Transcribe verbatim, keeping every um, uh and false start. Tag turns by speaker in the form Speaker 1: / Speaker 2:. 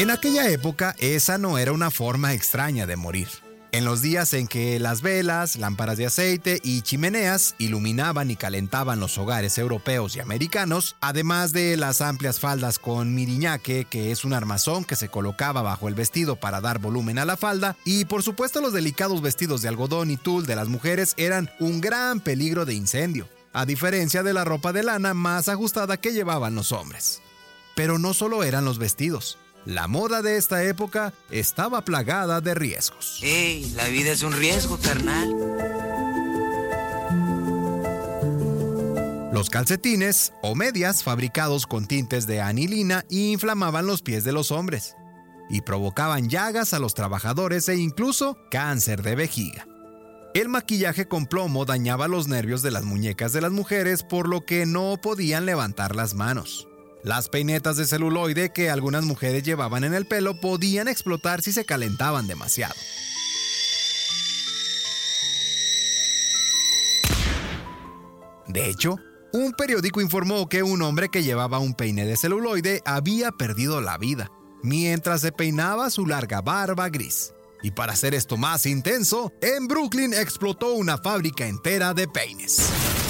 Speaker 1: En aquella época, esa no era una forma extraña de morir. En los días en que las velas, lámparas de aceite y chimeneas iluminaban y calentaban los hogares europeos y americanos, además de las amplias faldas con miriñaque, que es un armazón que se colocaba bajo el vestido para dar volumen a la falda, y por supuesto los delicados vestidos de algodón y tul de las mujeres eran un gran peligro de incendio, a diferencia de la ropa de lana más ajustada que llevaban los hombres. Pero no solo eran los vestidos. La moda de esta época estaba plagada de riesgos.
Speaker 2: ¡Ey! La vida es un riesgo, carnal.
Speaker 1: Los calcetines o medias fabricados con tintes de anilina inflamaban los pies de los hombres y provocaban llagas a los trabajadores e incluso cáncer de vejiga. El maquillaje con plomo dañaba los nervios de las muñecas de las mujeres, por lo que no podían levantar las manos. Las peinetas de celuloide que algunas mujeres llevaban en el pelo podían explotar si se calentaban demasiado. De hecho, un periódico informó que un hombre que llevaba un peine de celuloide había perdido la vida mientras se peinaba su larga barba gris. Y para hacer esto más intenso, en Brooklyn explotó una fábrica entera de peines.